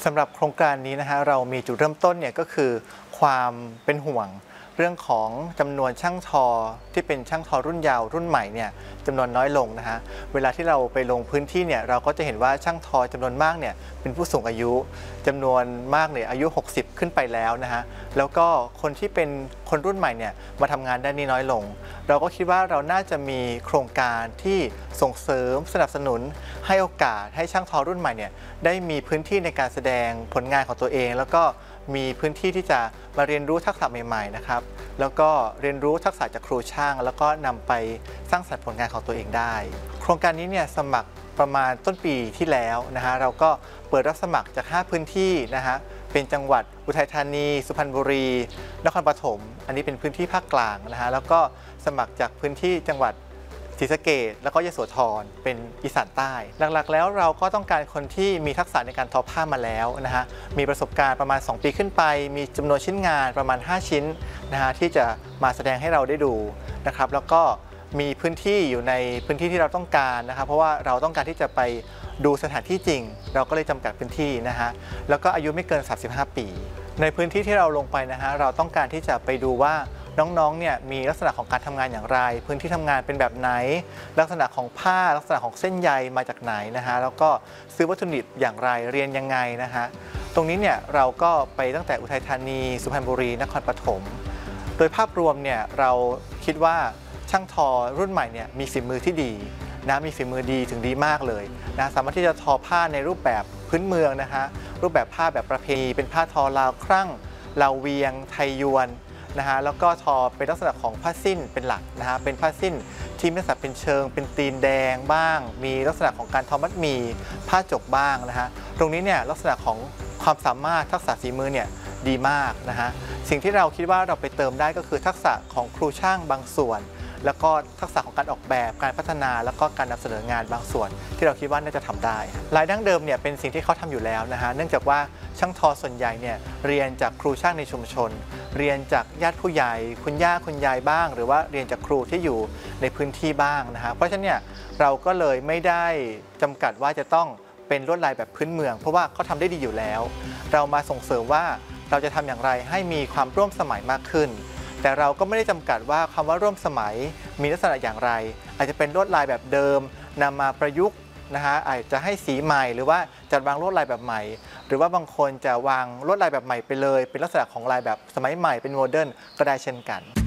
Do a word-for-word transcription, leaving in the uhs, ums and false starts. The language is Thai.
สำหรับโครงการนี้นะฮะเรามีจุดเริ่มต้นเนี่ยก็คือความเป็นห่วงเรื่องของจำนวนช่างทอที่เป็นช่างทอรุ่นยาวรุ่นใหม่เนี่ยจำนวนน้อยลงนะฮะเวลาที่เราไปลงพื้นที่เนี่ยเราก็จะเห็นว่าช่างทอจำนวนมากเนี่ยเป็นผู้สูงอายุจำนวนมากเนี่ยอายุหกสิบขึ้นไปแล้วนะฮะแล้วก็คนที่เป็นคนรุ่นใหม่เนี่ยมาทำงานได้นี่น้อยลงเราก็คิดว่าเราน่าจะมีโครงการที่ส่งเสริมสนับสนุนให้โอกาสให้ช่างทอรุ่นใหม่เนี่ยได้มีพื้นที่ในการแสดงผลงานของตัวเองแล้วก็มีพื้นที่ที่จะมาเรียนรู้ทักษะใหม่ๆนะครับแล้วก็เรียนรู้ทักษะจากครูช่างแล้วก็นำไปสร้างสรรค์ผลงานของตัวเองได้โครงการนี้เนี่ยสมัครประมาณต้นปีที่แล้วนะฮะเราก็เปิดรับสมัครจากห้าพื้นที่นะฮะเป็นจังหวัดอุทัยธานีสุพรรณบุรีนครปฐมอันนี้เป็นพื้นที่ภาคกลางนะฮะแล้วก็สมัครจากพื้นที่จังหวัดศรีสะเกษแล้วก็ยโสธรเป็นอีสานใต้หลักๆแล้วเราก็ต้องการคนที่มีทักษะในการทอผ้ามาแล้วนะฮะมีประสบการณ์ประมาณสองปีขึ้นไปมีจำนวนชิ้นงานประมาณห้าชิ้นนะฮะที่จะมาแสดงให้เราได้ดูนะครับแล้วก็มีพื้นที่อยู่ในพื้นที่ที่เราต้องการนะครับเพราะว่าเราต้องการที่จะไปดูสถานที่จริงเราก็เลยจำกัดพื้นที่นะฮะแล้วก็อายุไม่เกินสามสิบห้าปีในพื้นที่ที่เราลงไปนะฮะเราต้องการที่จะไปดูว่าน้องๆเนี่ยมีลักษณะของการทำงานอย่างไรพื้นที่ทำงานเป็นแบบไหนลักษณะของผ้าลักษณะของเส้นใยมาจากไหนนะฮะแล้วก็ซื้อวัตถุดิบอย่างไรเรียนยังไงนะฮะตรงนี้เนี่ยเราก็ไปตั้งแต่อุทัยธานีสุพรรณบุรีนครปฐมโดยภาพรวมเนี่ยเราคิดว่าช่างทอรุ่นใหม่เนี่ยมีฝีมือที่ดีนะมีฝีมือดีถึงดีมากเลยนะสามารถที่จะทอผ้าในรูปแบบพื้นเมืองนะฮะรูปแบบผ้าแบบประเพณีเป็นผ้าทอลาวครั่งลาวเวียงไทยยวนนะฮะแล้วก็ทอเป็นลักษณะของผ้าสิ้นเป็นหลักนะฮะเป็นผ้าสิ้นที่มีลักษณะเป็นเชิงเป็นตีนแดงบ้างมีลักษณะของการทอมัดหมี่ผ้าจกบ้างนะฮะตรงนี้เนี่ยลักษณะของความสามารถทักษะฝีมือเนี่ยดีมากนะฮะสิ่งที่เราคิดว่าเราไปเติมได้ก็คือทักษะของครูช่างบางส่วนแล้วก็ทักษะของการออกแบบการพัฒนาแล้วก็การนำเสนองานบางส่วนที่เราคิดว่าน่าจะทำได้ลายดั้งเดิมเนี่ยเป็นสิ่งที่เขาทำอยู่แล้วนะฮะเนื่องจากว่าช่างทอส่วนใหญ่เนี่ยเรียนจากครูช่างในชุมชนเรียนจากญาติผู้ใหญ่คุณย่าคุณยายบ้างหรือว่าเรียนจากครูที่อยู่ในพื้นที่บ้างนะฮะเพราะฉะนั้นเนี่ยเราก็เลยไม่ได้จำกัดว่าจะต้องเป็นลวดลายแบบพื้นเมืองเพราะว่าเขาทำได้ดีอยู่แล้วเรามาส่งเสริมว่าเราจะทำอย่างไรให้มีความร่วมสมัยมากขึ้นแต่เราก็ไม่ได้จำกัดว่าคำว่าร่วมสมัยมีลักษณะอย่างไรอาจจะเป็นลวดลายแบบเดิมนำมาประยุกต์นะฮะอาจจะให้สีใหม่หรือว่าจัดวางลวดลายแบบใหม่หรือว่าบางคนจะวางลวดลายแบบใหม่ไปเลยเป็นลักษณะของลายแบบสมัยใหม่เป็นโมเดิร์นก็ได้เช่นกัน